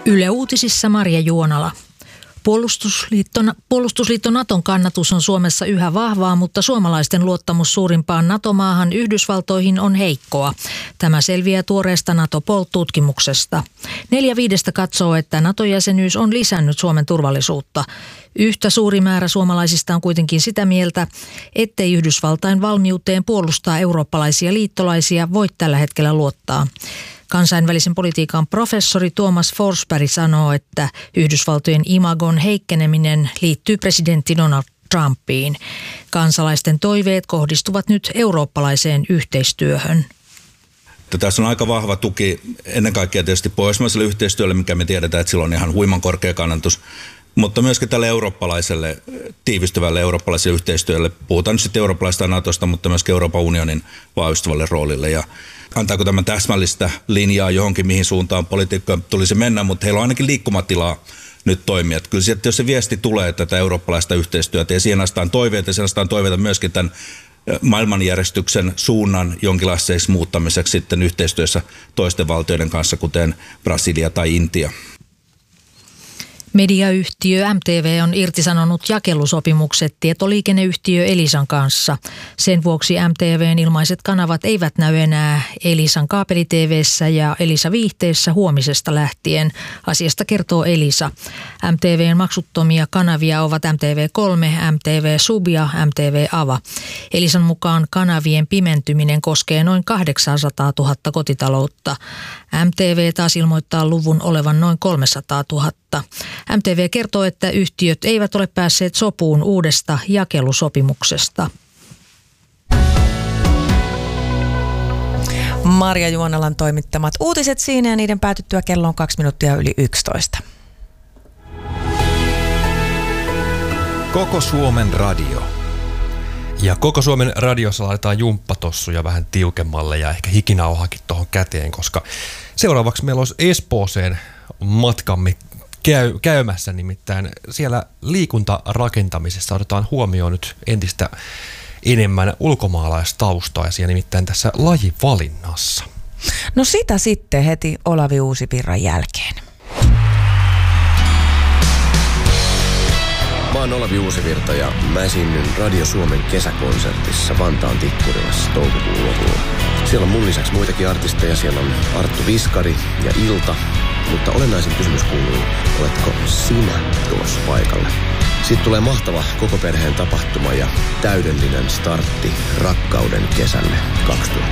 Yle Uutisissa Marja Juonala. Puolustusliitto Naton kannatus on Suomessa yhä vahvaa, mutta suomalaisten luottamus suurimpaan NATO-maahan Yhdysvaltoihin on heikkoa. Tämä selviää tuoreesta NATO-Poll-tutkimuksesta. 4/5 katsoo, että NATO-jäsenyys on lisännyt Suomen turvallisuutta. Yhtä suuri määrä suomalaisista on kuitenkin sitä mieltä, ettei Yhdysvaltain valmiuteen puolustaa eurooppalaisia liittolaisia voi tällä hetkellä luottaa. Kansainvälisen politiikan professori Thomas Forsberg sanoo, että Yhdysvaltojen imagon heikkeneminen liittyy presidentti Donald Trumpiin. Kansalaisten toiveet kohdistuvat nyt eurooppalaiseen yhteistyöhön. Tässä on aika vahva tuki ennen kaikkea tietysti pohjoismaiselle yhteistyölle, mikä me tiedetään, että sillä on ihan huiman korkea kannatus. Mutta myöskin tälle eurooppalaiselle, tiivistyvälle eurooppalaiselle yhteistyölle, puhutaan nyt sitten eurooppalaisesta NATOsta, mutta myöskin Euroopan unionin vahvistuvalle roolille. Ja antaako tämä täsmällistä linjaa johonkin, mihin suuntaan politiikka tulisi mennä, mutta heillä on ainakin liikkumatilaa nyt toimia. Että kyllä sieltä, jos se viesti tulee tätä eurooppalaista yhteistyötä ja siihen astaan toiveita myöskin tämän maailmanjärjestyksen suunnan jonkinlaiseksi muuttamiseksi sitten yhteistyössä toisten valtioiden kanssa, kuten Brasilia tai Intia. Mediayhtiö MTV on irtisanonut jakelusopimukset tietoliikenneyhtiö Elisan kanssa. Sen vuoksi MTVn ilmaiset kanavat eivät näy enää Elisan kaapeli-TV:ssä ja Elisa-viihteessä huomisesta lähtien. Asiasta kertoo Elisa. MTVn maksuttomia kanavia ovat MTV3, MTV Sub ja MTV Ava. Elisan mukaan kanavien pimentyminen koskee noin 800 000 kotitaloutta. MTV taas ilmoittaa luvun olevan noin 300 000. MTV kertoo, että yhtiöt eivät ole päässeet sopuun uudesta jakelusopimuksesta. Marja Juonalan toimittamat uutiset siinä ja niiden päätyttyä kello on 11:02. Koko Suomen radio. Ja Koko Suomen radiossa laitetaan jumppatossuja vähän tiukemmalle ja ehkä hikinauhakin tuohon käteen, koska seuraavaksi meillä olisi Espooseen matkamme käymässä, nimittäin siellä liikuntarakentamisessa otetaan huomioon nyt entistä enemmän ulkomaalaistaustaisia, nimittäin tässä lajivalinnassa. No sitä sitten heti Olavi Uusivirran jälkeen. Mä oon Olavi Uusivirta ja mä esiinnyn Radio Suomen kesäkonsertissa Vantaan Tikkurilassa toukokuun lopulla. Siellä on mun lisäksi muitakin artisteja, siellä on Arttu Viskari ja Ilta, mutta olennaisin kysymys kuuluu, oletko sinä tulossa paikalle? Siitä tulee mahtava koko perheen tapahtuma ja täydellinen startti rakkauden kesälle 2020.